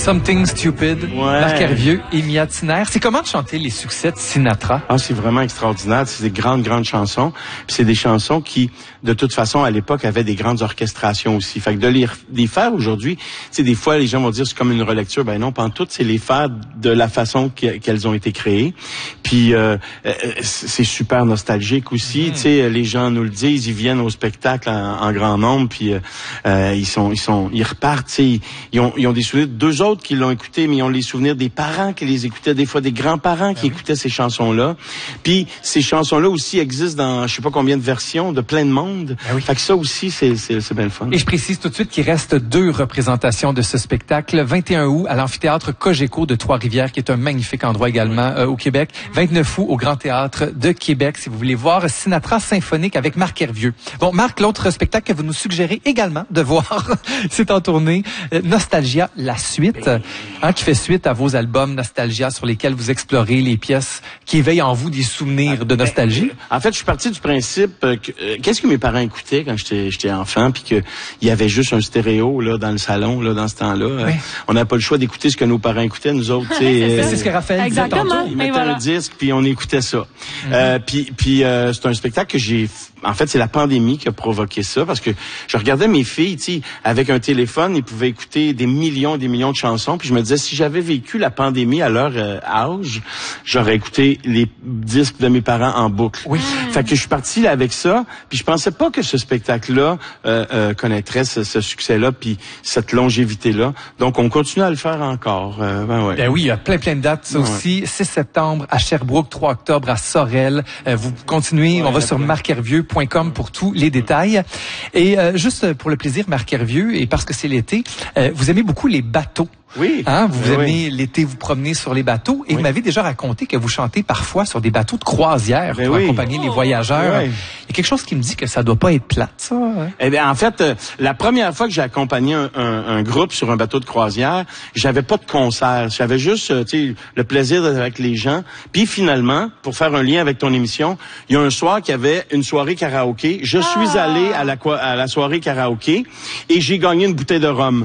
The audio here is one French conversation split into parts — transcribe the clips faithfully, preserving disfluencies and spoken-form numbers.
Something Stupid, Ouais. Marc Hervieux et Mia Tiner. C'est comment de chanter les succès de Sinatra? Ah, c'est vraiment extraordinaire. C'est des grandes, grandes chansons. Puis c'est des chansons qui, de toute façon, à l'époque, avaient des grandes orchestrations aussi. Fait que de les, les faire aujourd'hui, tu sais, des fois, les gens vont dire c'est comme une relecture. Ben non, pas en tout. C'est les faire de la façon qu'elles ont été créées. Puis euh, c'est super nostalgique aussi. Mm. Tu sais, les gens nous le disent, ils viennent au spectacle en, en grand nombre, puis euh, ils sont, ils sont, ils repartent. Tu sais, ils ont, ils ont des souvenirs. Deux autres qui l'ont écouté, mais ils ont les souvenirs des parents qui les écoutaient, des fois des grands-parents qui ben écoutaient oui. ces chansons-là. Puis ces chansons-là aussi existent dans je sais pas combien de versions, de plein de monde. Ben oui. Fait que ça aussi, c'est, c'est, c'est bien le fun. Et je précise tout de suite qu'il reste deux représentations de ce spectacle. Le vingt et un août à l'amphithéâtre Cogeco de Trois-Rivières, qui est un magnifique endroit également oui. euh, au Québec. vingt-neuf août au Grand Théâtre de Québec, si vous voulez voir Sinatra symphonique avec Marc Hervieux. Bon, Marc, l'autre spectacle que vous nous suggérez également de voir, c'est en tournée euh, Nostalgia, la suite, hein, qui fait suite à vos albums Nostalgia sur lesquels vous explorez les pièces qui éveillent en vous des souvenirs de nostalgie. En fait, je suis parti du principe que euh, qu'est-ce que mes parents écoutaient quand j'étais j'étais enfant, puis que il y avait juste un stéréo là dans le salon là dans ce temps-là. Oui. Euh, on n'avait pas le choix d'écouter ce que nos parents écoutaient, nous autres. c'est, euh, c'est ce que Raphaël disait tantôt. Ils mettaient voilà. un disque puis on écoutait ça. Mm-hmm. Euh, puis puis euh, c'est un spectacle que j'ai. En fait, c'est la pandémie qui a provoqué ça, parce que je regardais mes filles, tu sais, avec un téléphone, ils pouvaient écouter des millions et des millions de chansons, puis je me disais, si j'avais vécu la pandémie à leur euh, âge, j'aurais écouté les disques de mes parents en boucle. Oui. Fait que je suis parti avec ça, puis je pensais pas que ce spectacle-là euh, euh, connaîtrait ce, ce succès-là, puis cette longévité-là. Donc, on continue à le faire encore. Euh, ben, ouais. Ben oui, il y a plein, plein de dates, ça ouais. aussi. six septembre à Sherbrooke, trois octobre à Sorel. Euh, vous continuez, ouais, on va sur marc hervieux point com pour tous les détails. Et euh, juste pour le plaisir, Marc Hervieux, et parce que c'est l'été, euh, vous aimez beaucoup les bateaux. Oui. Hein, vous oui, aimez oui. l'été vous promener sur les bateaux, et oui. vous m'avez déjà raconté que vous chantez parfois sur des bateaux de croisière ben pour oui. accompagner oh. les voyageurs. Oui. Il y a quelque chose qui me dit que ça doit pas être plate, ça. Hein? Eh bien, en fait, euh, la première fois que j'ai accompagné un, un, un groupe sur un bateau de croisière, j'avais pas de concert. J'avais juste, euh, tu sais, le plaisir d'être avec les gens. Puis finalement, pour faire un lien avec ton émission, il y a un soir qu'il y avait une soirée karaoké. Je ah. suis allé à la, à la soirée karaoké et j'ai gagné une bouteille de rhum.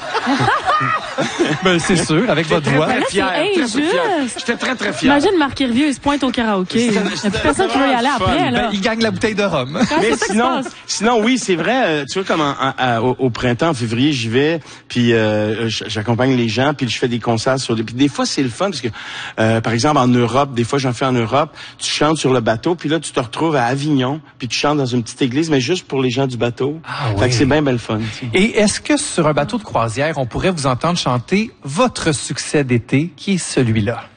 Ben, c'est sûr, avec votre voix. Très, très fier, très, très fier. J'étais très, très fier. Imagine Marc Hervieux, il se pointe au karaoké. Il n'y a plus personne qui veut y aller après, là. Ben, il gagne la bouteille de rhum. Ah, mais sinon, sinon, oui, c'est vrai. Euh, tu vois, comme en, en, au, au printemps, en février, j'y vais, puis euh, j'accompagne les gens, puis je fais des concerts sur des... Puis des fois, c'est le fun, parce que, euh, par exemple, en Europe, des fois, j'en fais en Europe, tu chantes sur le bateau, puis là, tu te retrouves à Avignon, puis tu chantes dans une petite église, mais juste pour les gens du bateau. Ah, fait oui. que c'est bien, bien le fun. T'sais. Et est-ce que sur un bateau de croisière, on pourrait vous entendre chanter votre succès d'été, qui est celui-là?